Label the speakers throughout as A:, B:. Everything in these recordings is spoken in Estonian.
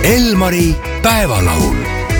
A: Elmari päevalaul.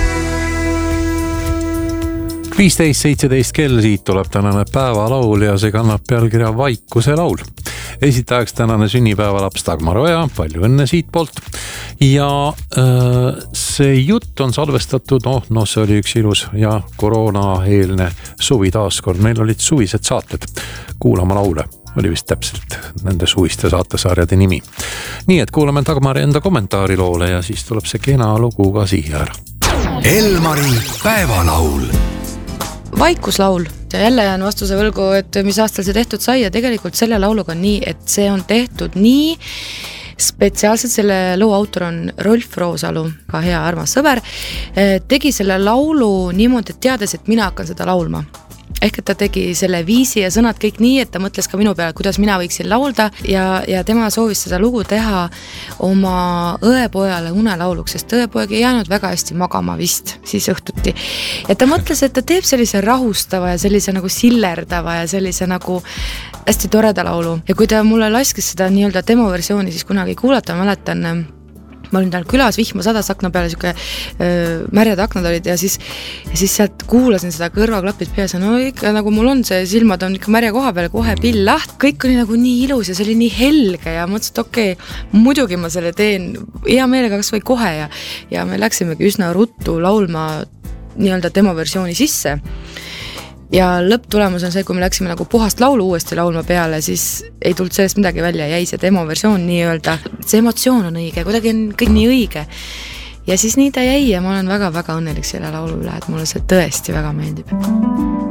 A: 15.17 kell, siit tuleb tänane päevalaul ja see kannab pealkirja Vaikuse laul. Esitajaks tänane sünnipäevalaps Dagmar Oja, palju õnne siit poolt. Ja see jutt on salvestatud, see oli üks ilus ja koroonaeelne suvi taaskord. Meil olid suvised saated, kuulama laule. Oli vist täpselt nende suviste saatesarjade nimi. Nii et kuulame Dagmari enda kommentaari loole ja siis tuleb see kena lugu ka siia ära. Elmari päevalaul.
B: Vaikuslaul ja jälle jään vastuse võlgu, et mis aastal see tehtud sai ja tegelikult selle lauluga on nii, et see on tehtud nii spetsiaalselt. Selle loo autor on Rolf Roosalu, ka hea armas sõber, tegi selle laulu niimoodi, et teades, et mina hakkan seda laulma. Ehk et ta tegi selle viisi ja sõnad kõik nii, et ta mõtles ka minu peale, kuidas mina võiksin laulda ja tema soovis seda lugu teha oma õepojale unelauluks, sest õepoeg ei jäänud väga hästi magama vist siis õhtuti. Ja ta mõtles, et ta teeb sellise rahustava ja sellise nagu sillerdava ja sellise nagu hästi toreda laulu. Ja kui ta mulle laskis seda nii-öelda demo versiooni siis kunagi kuulata, mäletan, ma olin tal külas, vihma sadas akna peale, märjad aknad olid ja siis sealt kuulasin seda kõrvaklapid peas ja no ikka nagu mul on see silmad on ikka märja koha peale, kohe pill laht, kõik oli nagu nii ilus ja see oli nii helge ja mõtlesin, et okei, muidugi ma selle teen hea meelega kas või kohe ja me läksimegi üsna ruttu laulma nii-öelda demo versiooni sisse. Ja lõpptulemus on see, kui me läksime nagu puhast laulu uuesti laulma peale, siis ei tulnud sellest midagi välja, jäi see demo versioon nii-öelda. See emotsioon on õige, kuidagi on kõik nii õige. Ja siis nii ta jäi ja ma olen väga-väga õnnelik selle laulu üle, et mulle see tõesti väga meeldib.